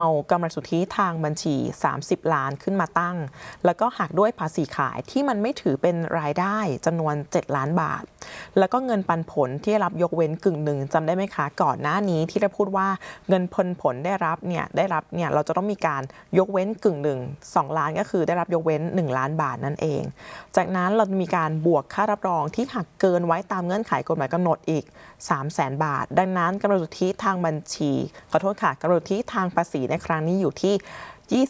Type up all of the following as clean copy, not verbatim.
เอากำไรสุทธิทางบัญชี30 ล้านขึ้นมาตั้งแล้วก็หักด้วยภาษีขายที่มันไม่ถือเป็นรายได้จำนวน7 ล้านบาทแล้วก็เงินปันผลที่รับยกเว้นกึ่งหนึ่งจำได้ไหมคะก่อนหน้านี้ที่ได้พูดว่าเงินผลได้รับเนี่ยเราจะต้องมีการยกเว้นกึ่งหนึ่ง2 ล้านก็คือได้รับยกเว้น1 ล้านบาทนั่นเองจากนั้นเรามีการบวกค่ารับรองที่หักเกินไว้ตามเงื่อนไขกฎหมายกำหนดอีก300,000 บาทดังนั้นกำไรสุทธิทางบัญชีขอโทษค่ะกำไรสุทธิทางภาษีในครั้งนี้อยู่ที่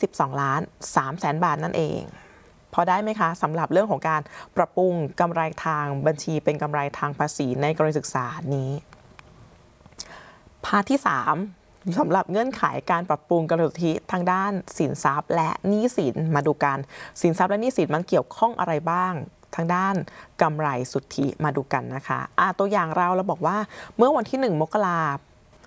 22.3 ล้านบาทนั่นเองพอได้ไหมคะสำหรับเรื่องของการปรับปรุงกำไรทางบัญชีเป็นกำไรทางภาษีในกรณีศึกษานี้พาร์ทที่3สำหรับเงื่อนไขการปรับปรุงกำไรสุทธิทางด้านสินทรัพย์และหนี้สินมาดูกันสินทรัพย์และหนี้สินมันเกี่ยวข้องอะไรบ้างทางด้านกำไรสุทธิมาดูกันนะคะตัวอย่างเราบอกว่าเมื่อวันที่1 มกราคม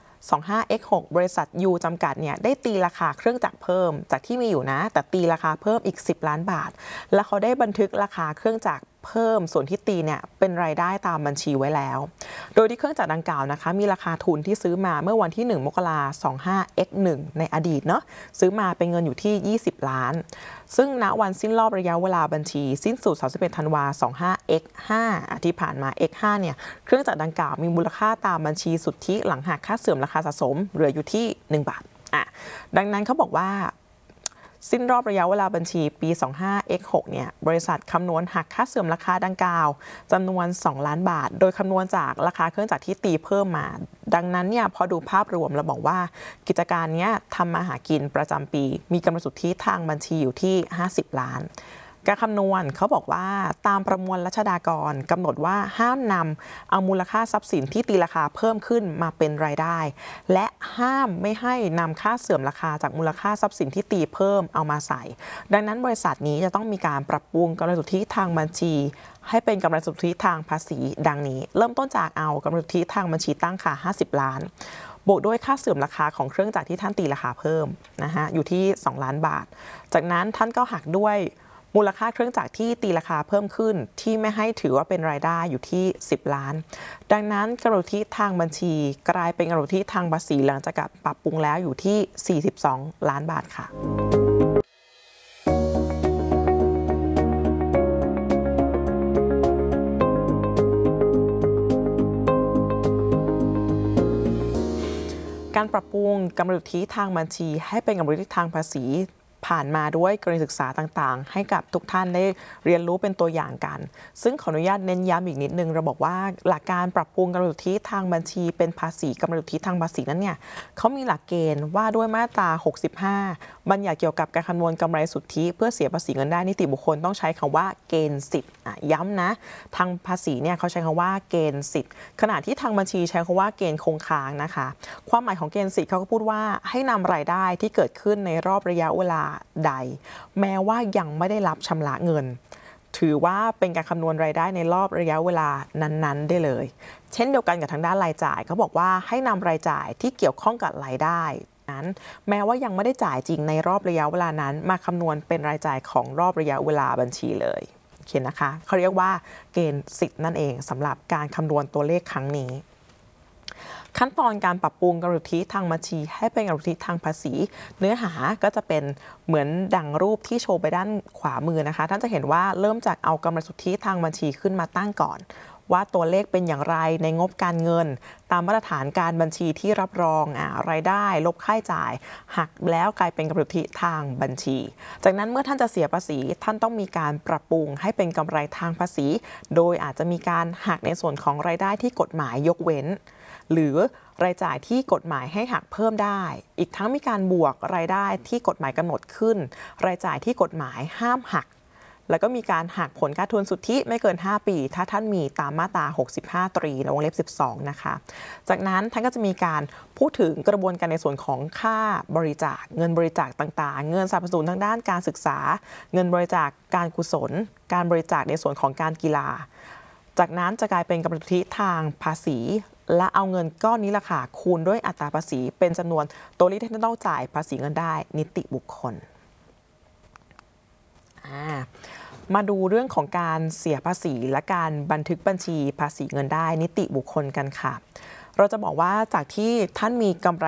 25x6 บริษัท U จำกัดเนี่ยได้ตีราคาเครื่องจักรเพิ่มจากที่มีอยู่นะแต่ตีราคาเพิ่มอีก10 ล้านบาทแล้วเขาได้บันทึกราคาเครื่องจักรเพิ่มส่วนที่ตีเนี่ยเป็นรายได้ตามบัญชีไว้แล้วโดยที่เครื่องจักรดังกล่าวนะคะมีราคาทุนที่ซื้อมาเมื่อวันที่1 มกราคม 25x1 ในอดีตเนาะซื้อมาเป็นเงินอยู่ที่20 ล้านซึ่งณวันสิ้นรอบระยะเวลาบัญชีสิ้นสุด31 ธันวาคม 25x5 ที่ผ่านมา x5 เนี่ยเครื่องจักรดังกล่าวมีมูลค่าตามบัญชีสุทธิหลังหักค่าเสื่อมราคาสะสมเหลืออยู่ที่1 บาทดังนั้นเขาบอกว่าสิ้นรอบระยะเวลาบัญชีปี 25x6 เนี่ยบริษัทคำนวณหักค่าเสื่อมราคาดังกล่าวจำนวน2 ล้านบาทโดยคำนวณจากราคาเครื่องจักรที่ตีเพิ่มมาดังนั้นเนี่ยพอดูภาพรวมเราบอกว่ากิจการนี้ทำมาหากินประจำปีมีกำไรสุทธิทางบัญชีอยู่ที่50 ล้านการคำนวณเขาบอกว่าตามประมวลรัชฎากรกำหนดว่าห้ามนำเอามูลค่าทรัพย์สินที่ตีราคาเพิ่มขึ้นมาเป็นรายได้และห้ามไม่ให้นำค่าเสื่อมราคาจากมูลค่าทรัพย์สินที่ตีเพิ่มเอามาใส่ดังนั้นบริษัทนี้จะต้องมีการปรับปรุงกำไรสุทธิทางบัญชีให้เป็นกำไรสุทธิทางภาษีดังนี้เริ่มต้นจากเอากำไรสุทธิทางบัญชีตั้งค่ะ50 ล้านบวกด้วยค่าเสื่อมราคาของเครื่องจักรที่ท่านตีราคาเพิ่มอยู่ที่2 ล้านบาทจากนั้นท่านก็หักด้วยมูลค่าเครื่องจักรที่ตีราคาเพิ่มขึ้นที่ไม่ให้ถือว่าเป็นรายได้อยู่ที่10 ล้านดังนั้นกำไรสุทธิทางบัญชีกลายเป็นกำไรสุทธิทางภาษีหลังจากปรับปรุงแล้วอยู่ที่42 ล้านบาทค่ะการปรับปรุงกำไรสุทธิทางบัญชีให้เป็นกำไรสุทธิทางภาษีผ่านมาด้วยกรณีศึกษาต่างๆให้กับทุกท่านได้เรียนรู้เป็นตัวอย่างกันซึ่งขออนุญาตเน้นย้ำอีกนิดนึงเราบอกว่าหลักการปรับปรุงกำไรสุทธิทางบัญชีเป็นภาษีกำไรสุทธิทางภาษีนั้นเนี่ยเขามีหลักเกณฑ์ว่าด้วยมาตรา65บัญญัติเกี่ยวกับการคำนวณกำไรสุทธิเพื่อเสียภาษีเงินได้นิติบุคคลต้องใช้คำว่าเกณฑ์สิทธิ์ย้ำนะทางภาษีเนี่ยเขาใช้คำว่าเกณฑ์สิทธิ์ขณะที่ทางบัญชีใช้คำว่าเกณฑ์คงค้างนะคะความหมายของเกณฑ์สิทธิ์เขาก็พูดว่าให้นำรายได้ที่เกิดขึ้นในรอบระยะเวลาใดแม้ว่ายังไม่ได้รับชำระเงินถือว่าเป็นการคำนวณรายได้ในรอบระยะเวลานั้นๆได้เลยเช่นเดียวกันกับทางด้านรายจ่ายเขาบอกว่าให้นำรายจ่ายที่เกี่ยวข้องกับรายได้นั้นแม้ว่ายังไม่ได้จ่ายจริงในรอบระยะเวลานั้นมาคำนวณเป็นรายจ่ายของรอบระยะเวลาบัญชีเลยโอเคนะคะเขาเรียกว่าเกณฑ์สิทธิ์นั่นเองสำหรับการคำนวณตัวเลขครั้งนี้ขั้นตอนการปรับปรุงกำไรสุทธิทางบัญชีให้เป็นกำไรสุทธิทางภาษีเนื้อหาก็จะเป็นเหมือนดังรูปที่โชว์ไปด้านขวามือนะคะท่านจะเห็นว่าเริ่มจากเอากำไรสุทธิทางบัญชีขึ้นมาตั้งก่อนว่าตัวเลขเป็นอย่างไรในงบการเงินตามมาตรฐานการบัญชีที่รับรองรายได้ลบค่าใช้จ่ายหักแล้วกลายเป็นกำไรสุทธิทางบัญชีจากนั้นเมื่อท่านจะเสียภาษีท่านต้องมีการปรับปรุงให้เป็นกำไรทางภาษีโดยอาจจะมีการหักในส่วนของรายได้ที่กฎหมายยกเว้นหรือรายจ่ายที่กฎหมายให้หักเพิ่มได้อีกทั้งมีการบวกรายได้ที่กฎหมายกำหนดขึ้นรายจ่ายที่กฎหมายห้ามหักแล้วก็มีการหักผลค่าทุนสุทธิไม่เกิน5 ปีถ้าท่านมีตามมาตรา65 ตรีในวงเล็บ12นะคะจากนั้นท่านก็จะมีการพูดถึงกระบวนการในส่วนของค่าบริจาคเงินบริจาคต่างๆเงินสนับสนุนทางด้านการศึกษาเงินบริจาคการกุศลการบริจาคในส่วนของการกีฬาจากนั้นจะกลายเป็นกำไรสุทธิทางภาษีและเอาเงินก้อนนี้ล่ะค่ะคูณด้วยอัตราภาษีเป็นจำนวนตัวเลขที่ท่านต้องจ่ายภาษีเงินได้นิติบุคคลมาดูเรื่องของการเสียภาษีและการบันทึกบัญชีภาษีเงินได้นิติบุคคลกันค่ะเราจะบอกว่าจากที่ท่านมีกำไร